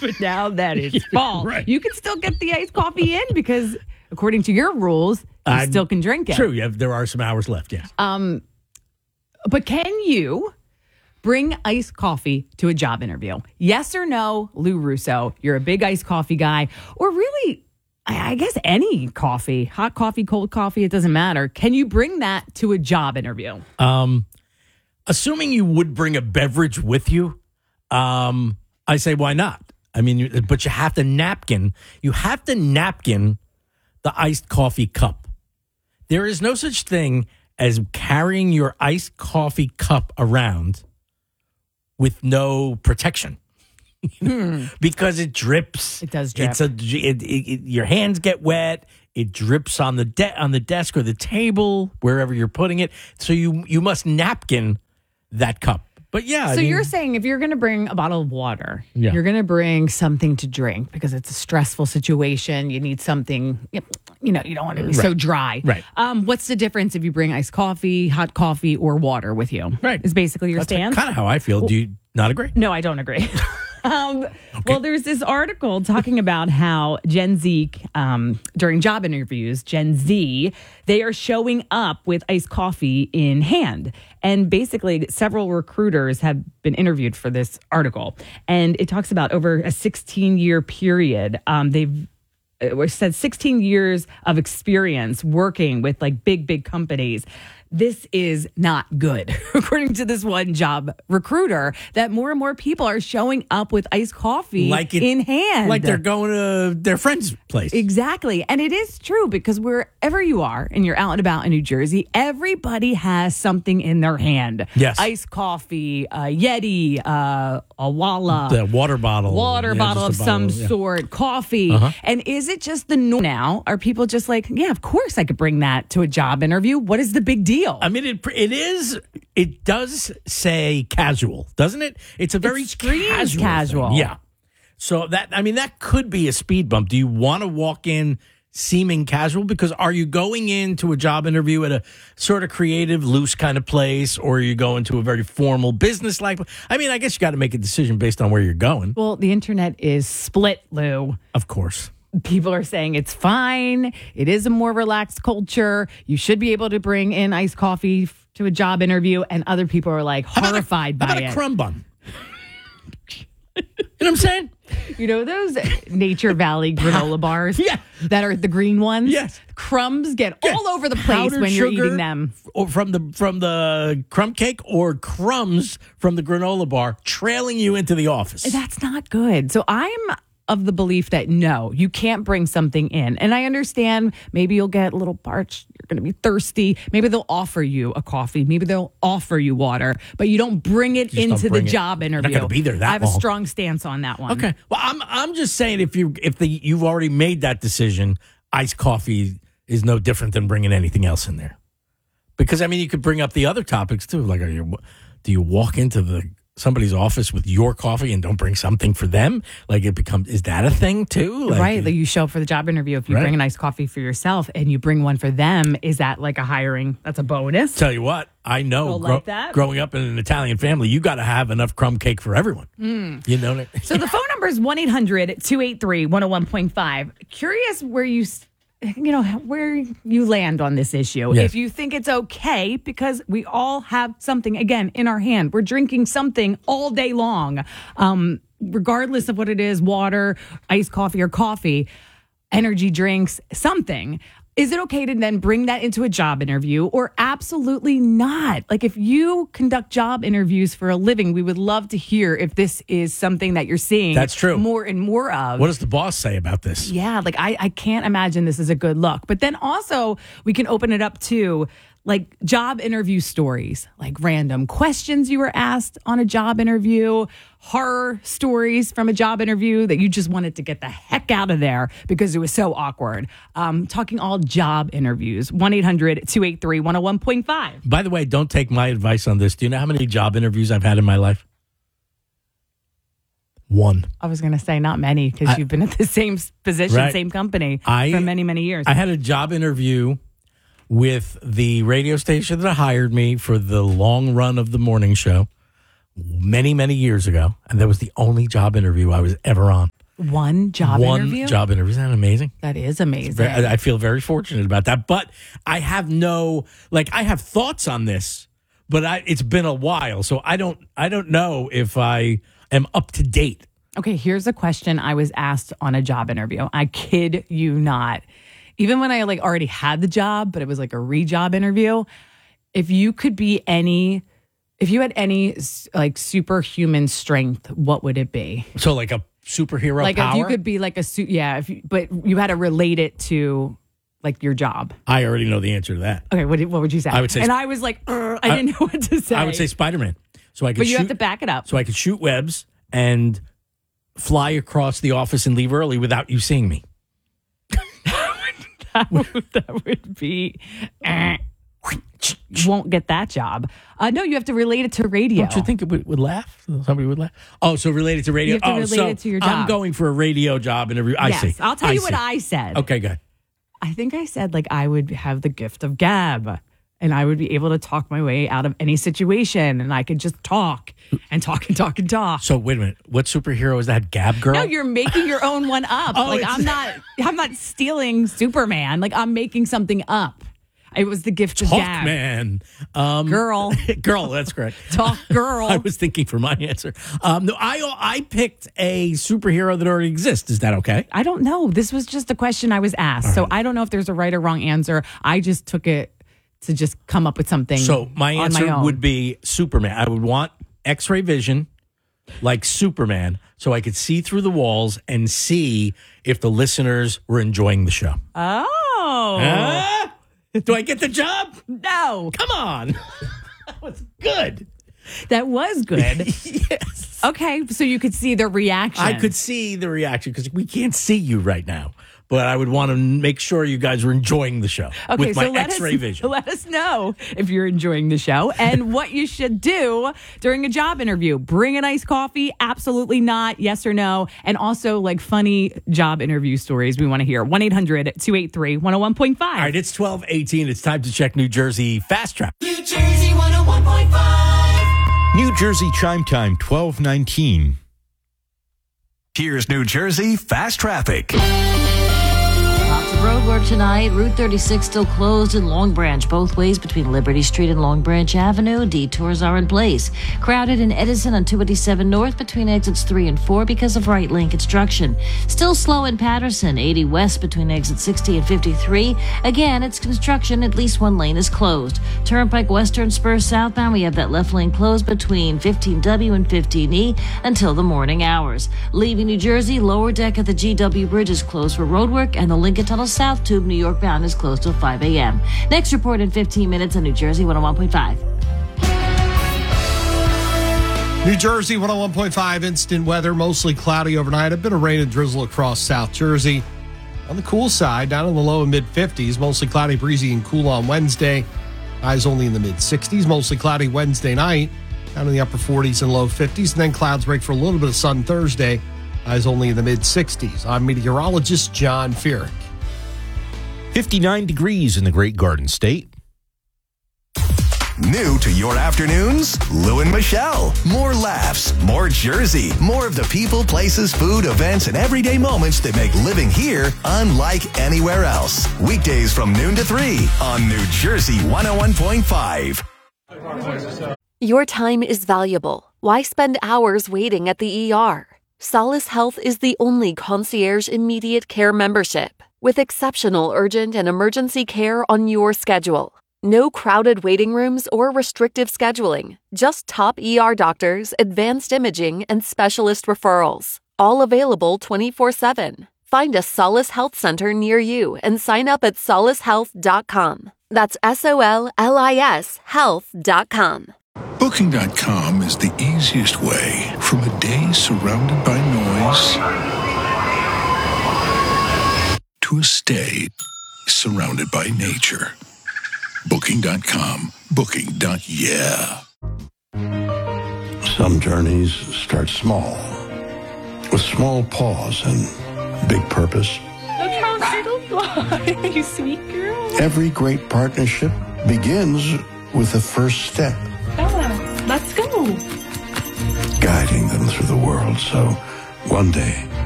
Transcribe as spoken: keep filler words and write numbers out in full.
But now that it's fall, Right. you can still get the iced coffee in because, according to your rules, you I'm- still can drink it. True. Yeah, there are some hours left. Yes. Um, but can you bring iced coffee to a job interview? Yes or no, Lou Russo? You're a big iced coffee guy, or really, I I guess any coffee, hot coffee, cold coffee, it doesn't matter. Can you bring that to a job interview? Um, assuming you would bring a beverage with you, um, I say why not? I mean, you- but you have to napkin. You have to napkin the iced coffee cup. There is no such thing as carrying your iced coffee cup around with no protection. Because it drips. It does drip. It's a it, it, it, your hands get wet. It drips on the de- on the desk or the table wherever you're putting it. So you you must napkin that cup. But yeah, I So mean, you're saying if you're going to bring a bottle of water, Yeah. you're going to bring something to drink because it's a stressful situation. You need something, you know, you don't want to be so Right. dry. Right. Um, what's the difference if you bring iced coffee, hot coffee, or water with you? Right. Is basically your that's stance? kind of how I feel. Do you not agree? No, I don't agree. um, Well, there's this article talking about how Gen Z, um, during job interviews, Gen Z, they are showing up with iced coffee in hand. And basically, several recruiters have been interviewed for this article. And it talks about over a sixteen year period, um, they've it said sixteen years of experience working with like big, big companies. This is not good, according to this one job recruiter, that more and more people are showing up with iced coffee Like it- in hand. Like they're going to their friend's place. Exactly. And it is true because wherever you are and you're out and about in New Jersey, everybody has something in their hand. Yes. Iced coffee, a Yeti, uh, a Walla. The water bottle. Water Yeah, bottle of just a some bottle, yeah. sort, coffee. Uh-huh. And is it just the norm now? Are people just like, yeah, of course I could bring that to a job interview? What is the big deal? I mean, it it is. It does say casual, doesn't it? It's a very It screams casual. casual. thing. Yeah. So that I mean, that could be a speed bump. Do you want to walk in seeming casual? Because are you going into a job interview at a sort of creative, loose kind of place, or are you going to a very formal, business-like? I mean, I guess you got to make a decision based on where you're going. Well, the internet is split, Lou. Of course. People are saying it's fine. It is a more relaxed culture. You should be able to bring in iced coffee f- to a job interview. And other people are like How about a- horrified how by about it. a crumb bun? You know what I'm saying? You know those Nature Valley granola bars? Yeah. That are the green ones? Yes. Crumbs get Yeah. all over the place Powdered when you're sugar eating them. or from the from the crumb cake or crumbs from the granola bar trailing you into the office. That's not good. So I'm of the belief that no, you can't bring something in. And I understand maybe you'll get a little parched, you're going to be thirsty. Maybe they'll offer you a coffee, maybe they'll offer you water, but you don't bring it Just don't into the bring it. job You're not interview. gonna be there that I have a long. strong stance on that one. Okay. Well, I'm I'm just saying if you if the you've already made that decision, iced coffee is no different than bringing anything else in there. Because I mean, you could bring up the other topics too. Like, are you do you walk into the somebody's office with your coffee and don't bring something for them? Like, it becomes is that a thing too? Like, Right, like you show up for the job interview. If you Right. bring a nice coffee for yourself and you bring one for them, is that like a hiring? That's a bonus. Tell you what, I know People gro- like that? growing up in an Italian family, you got to have enough crumb cake for everyone. You know what I- So the phone number is one eight hundred two eight three one oh one point five. Curious where you, s- you know, where you land on this issue. Yes. If you think it's okay, because we all have something, again, in our hand. We're drinking something all day long, um, regardless of what it is, water, iced coffee or coffee, energy drinks, something. Is it okay to then bring that into a job interview or absolutely not? Like if you conduct job interviews for a living, we would love to hear if this is something that you're seeing That's true. more and more of. What does the boss say about this? Yeah, like I, I can't imagine this is a good look. But then also we can open it up to like job interview stories, like random questions you were asked on a job interview, horror stories from a job interview that you just wanted to get the heck out of there because it was so awkward. Um, talking all job interviews, one eight hundred two eight three one oh one point five. By the way, don't take my advice on this. Do you know how many job interviews I've had in my life? One. I was going to say not many because I- you've been at the same position, Right. same company I- for many, many years. I had a job interview with the radio station that hired me for the long run of the morning show many, many years ago, and that was the only job interview I was ever on. One job One interview? One job interview. Isn't that amazing? That is amazing. Very, I feel very fortunate about that. But I have no, like, I have thoughts on this, but I, it's been a while, so I don't, I don't know if I am up to date. Okay, here's a question I was asked on a job interview. I kid you not. Even when I like already had the job, but it was like a re-job interview. If you could be any, if you had any like superhuman strength, what would it be? So like a superhero like power? if you could be like a suit, yeah. If you, but you had to relate it to like your job. I already know the answer to that. Okay, what, what would you say? I would say, and I was like, I didn't know what to say. I would say Spider-Man. So I could. But you shoot, have to back it up. So I could shoot webs and fly across the office and leave early without you seeing me. that, would, that would be. Eh. You won't get that job. Uh, no, you have to relate it to radio. Don't you think it would, would laugh? Somebody would laugh. Oh, so related to radio. You have to oh, relate so it to your job. I'm going for a radio job interview. I yes, see. I'll tell I you see. what I said. Okay, good. I think I said like I would have the gift of gab, and I would be able to talk my way out of any situation, and I could just talk and talk and talk and talk. So wait a minute, what superhero is that? Gab Girl? No, you're making your own one up. Oh, like it's- I'm not, I'm not stealing Superman. Like I'm making something up. It was the gift of gab. Hawkman. Um, Girl. girl, that's correct. Talk girl. I was thinking for my answer. Um, no, I I picked a superhero that already exists. Is that okay? I don't know. This was just a question I was asked. All So right. I don't know if there's a right or wrong answer. I just took it to just come up with something. So my on answer my own. would be Superman. I would want X-ray vision like Superman so I could see through the walls and see if the listeners were enjoying the show. Oh. Huh? Do I get the job? No. Come on. That was good. That was good. Yes. Okay, so you could see the reaction. I could see the reaction because we can't see you right now. But I would want to make sure you guys were enjoying the show Okay, with my so let X-ray us, vision. Let us know if you're enjoying the show and what you should do during a job interview. Bring an iced coffee? Absolutely not. Yes or no? And also like funny job interview stories we want to hear. one eight hundred two eight three one oh one point five. All right, it's twelve eighteen. It's time to check New Jersey Fast Track. New Jersey one oh one point five. New Jersey Chime Time twelve nineteen. Here's New Jersey Fast Traffic. Lots of road work tonight. Route thirty-six still closed in Long Branch, both ways between Liberty Street and Long Branch Avenue. Detours are in place. Crowded in Edison on two eighty-seven North between exits three and four because of right lane construction. Still slow in Patterson, eighty West between exits sixty and fifty-three. Again, it's construction. At least one lane is closed. Turnpike Western Spur southbound, we have that left lane closed between fifteen W and fifteen E until the morning hours. Leaving New Jersey, lower deck of the G W Bridge is closed for roadwork, and the Lincoln Tunnel South Tube New York bound is closed till five a.m. Next report in fifteen minutes on New Jersey one oh one point five. New Jersey one oh one point five instant weather, mostly cloudy overnight. A bit of rain and drizzle across South Jersey. On the cool side, down in the low and mid fifties, mostly cloudy, breezy, and cool on Wednesday. Highs only in the mid sixties, mostly cloudy Wednesday night, down in the upper forties and low fifties. And then clouds break for a little bit of sun Thursday. Highs only in the mid sixties. I'm meteorologist John Feerick. fifty-nine degrees in the Great Garden State. New to your afternoons, Lou and Michelle. More laughs, more Jersey, more of the people, places, food, events, and everyday moments that make living here unlike anywhere else. Weekdays from noon to three on New Jersey one oh one point five. Your time is valuable. Why spend hours waiting at the E R? Solace Health is the only concierge immediate care membership with exceptional urgent and emergency care on your schedule. No crowded waiting rooms or restrictive scheduling. Just top E R doctors, advanced imaging, and specialist referrals. All available twenty-four seven. Find a Solace Health Center near you and sign up at solace health dot com. That's S O L L I S health dot com. Booking dot com is the easiest way from a day surrounded by noise to a stay surrounded by nature. Booking dot com. Booking. Yeah. Some journeys start small, with small pause and big purpose. Look how little fly, you sweet girl. Every great partnership begins with the first step. Bella, let's go. guiding them through the world. So one day,